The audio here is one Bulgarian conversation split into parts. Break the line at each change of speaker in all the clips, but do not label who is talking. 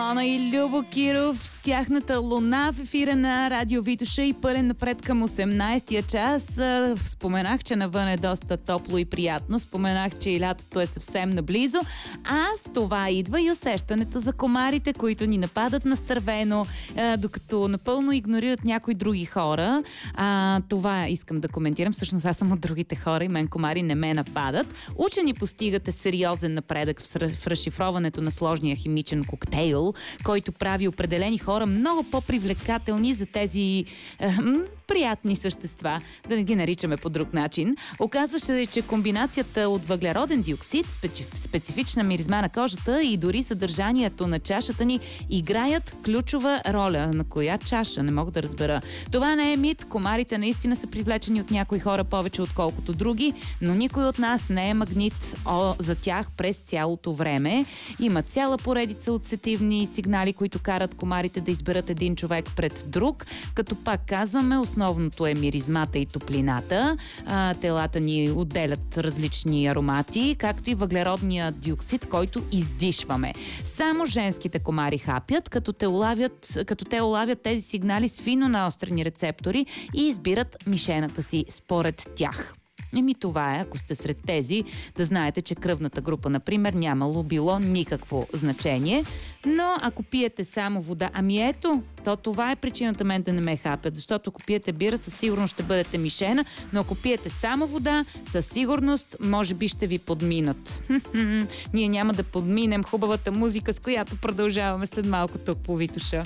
Алона и Любо Киров с тяхната Луна в ефира на Радио Витоша и пълен напред към 18-я час. Споменах, че навън е доста топло и приятно. Споменах, че и лятото е съвсем наблизо. А с това идва и усещането за комарите, които ни нападат настървено, докато напълно игнорират някои други хора. Това искам да коментирам. Всъщност аз съм от другите хора и мен комари не ме нападат. Учени постигате сериозен напредък в разшифроването на сложния химичен коктейл, който прави определени хора много по-привлекателни за тези приятни същества, да не ги наричаме по друг начин. Оказва се, че комбинацията от въглероден диоксид, специфична миризма на кожата и дори съдържанието на чашата ни играят ключова роля. На коя чаша? Не мога да разбера. Това не е мит. Комарите наистина са привлечени от някои хора повече отколкото други, но никой от нас не е магнит за тях през цялото време. Има цяла поредица от сетивни сигнали, които карат комарите да изберат един човек пред друг, като пак казваме, основното е миризмата и топлината. Телата ни отделят различни аромати, както и въглеродния диоксид, който издишваме. Само женските комари хапят, като те улавят тези сигнали с фино наострени рецептори и избират мишената си според тях. Това е, ако сте сред тези, да знаете, че кръвната група, например, било никакво значение. Но ако пиете само вода, ето, това е причината мен да не ме хапят, защото ако пиете бира, със сигурност ще бъдете мишена, но ако пиете само вода, със сигурност, може би ще ви подминат. Ние няма да подминем хубавата музика, с която продължаваме след малко тук по Витоша.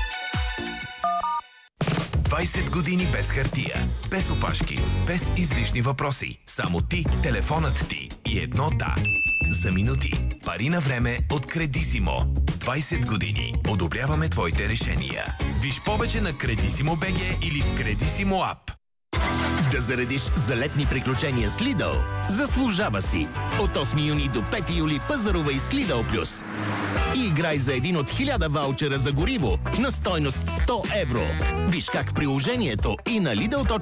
20 години без хартия, без опашки, без излишни въпроси. Само ти, телефонът ти и едно да. За минути. Пари на време от Кредисимо. 20 години. Одобряваме твоите решения. Виж повече на Кредисимо БГ или в Кредисимо ап.
Да заредиш за летни приключения с Lidl заслужава си. От 8 юни до 5 юли пазарувай с Lidl Plus. И играй за един от 1000 ваучера за гориво на стойност 100 евро. Виж как в приложението и на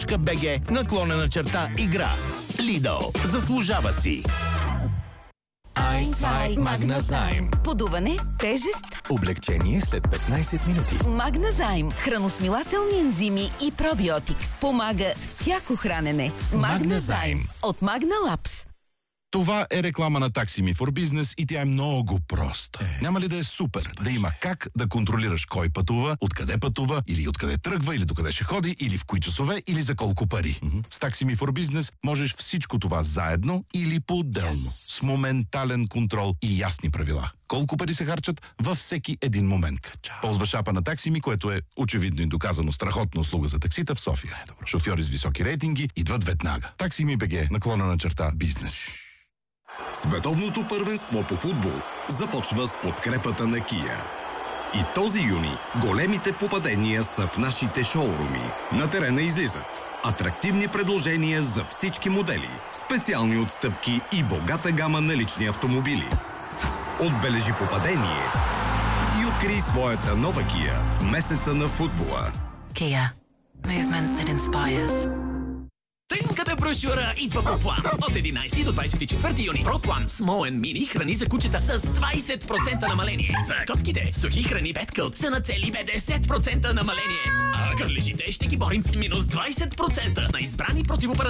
lidl.bg/игра. Lidl. Заслужава си.
Айнзвай Магназайм.
Подуване, тежест,
Облегчение след 15 минути.
Магназайм. Храносмилателни ензими и пробиотик. Помага с всяко хранене.
Магназайм.
От Magna Labs.
Това е реклама на Taxi Me for Business и тя е много проста. Няма ли да е супер да има как да контролираш кой пътува, откъде пътува, или откъде тръгва, или докъде ще ходи, или в кои часове, или за колко пари. С Taxi Me for Business можеш всичко това заедно или по-отделно. С моментален контрол и ясни правила. Колко пари се харчат във всеки един момент. Ползваш апа на Taxi Me, което е очевидно и доказано страхотна услуга за таксита в София. Шофьори с високи рейтинги идват веднага. Taxi Me BG /бизнес.
Световното първенство по футбол започва с подкрепата на Kia. И този юни големите попадения са в нашите шоуруми. На терена излизат атрактивни предложения за всички модели, специални отстъпки и богата гама на лични автомобили. Отбележи попадение и открий своята нова Kia в месеца на футбола.
Kia. Movement that inspires.
Тънката брошура идва по план. От 11 до 24 юни. ProPlan Small and Mini храни за кучета с 20% намаление. За котките сухи храни Petcult са на цели 50% намаление. А гърлежите ще ги борим с минус 20% на избрани противопаразитни